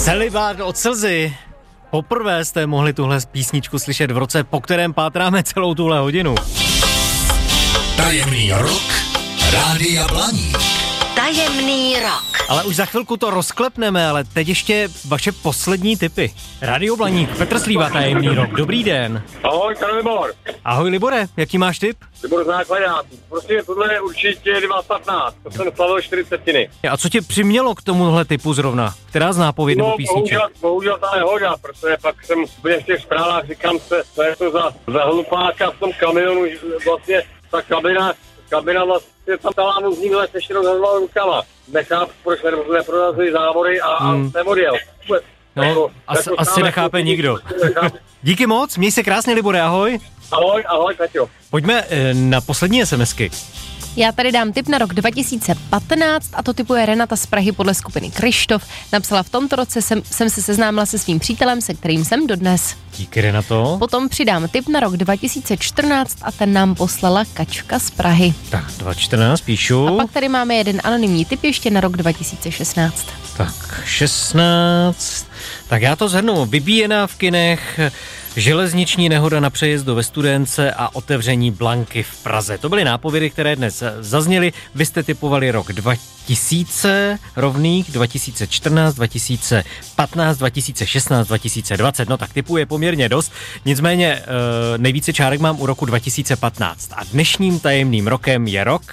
Celibát od slzy. Poprvé jste mohli tuhle písničku slyšet v roce, po kterém pátráme celou tuhle hodinu. Tajemný rok Rádia Blaník. Tajemný rok. Ale už za chvilku to rozklepneme, ale teď ještě vaše poslední tipy. Rádio Blaník, Petr Slíva, Tajemný rok. Dobrý den. Ahoj, tady Libor. Ahoj Libore, jaký máš tip? Libor Základák. Prostě tohle je určitě 2.15. To jsem slavil 40. A co tě přimělo k tomuhle tipu zrovna? Která z nápověd nebo písniček? Bohužel ta nehoda, protože pak jsem v těch zprávách říkám se, co je to za hlupáka v tom kamionu, vlastně ta kabina vlastně tam talánu z níhle se rozhodla rukama. Nechápu, proč neprodazují závory a neodjel. No, asi nechápe nikdo. Díky moc, měj se krásně, Libore, ahoj. Ahoj, Peťo. Pojďme na poslední SMSky. Já tady dám tip na rok 2015 a to tipuje Renata z Prahy podle skupiny Kryštof. Napsala: v tomto roce jsem se seznámila se svým přítelem, se kterým jsem dodnes. Díky, Renato. Potom přidám tip na rok 2014 a ten nám poslala Kačka z Prahy. Tak, 2014 píšu. A pak tady máme jeden anonymní tip ještě na rok 2016. Tak, 16. Tak já to shrnu. Vybíjená v kinech, železniční nehoda na přejezdu ve Studénce a otevření Blanky v Praze. To byly nápovědy, které dnes zazněly. Vy jste tipovali rok 2000 rovných, 2014, 2015, 2016, 2020. No tak tipů je poměrně dost. Nicméně nejvíce čárek mám u roku 2015. A dnešním tajemným rokem je rok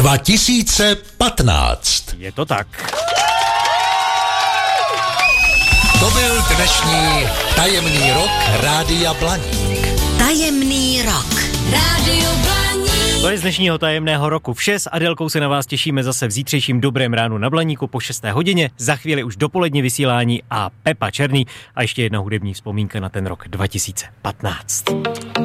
2015. Je to tak. To byl dnešní tajemný rok Rádia Blaník. Tajemný rok. Rádio Blaník. To je z dnešního tajemného roku vše. S Adélkou se na vás těšíme zase v zítřejším Dobrém ránu na Blaníku po 6. hodině. Za chvíli už dopoledně vysílání a Pepa Černý. A ještě jedna hudební vzpomínka na ten rok 2015.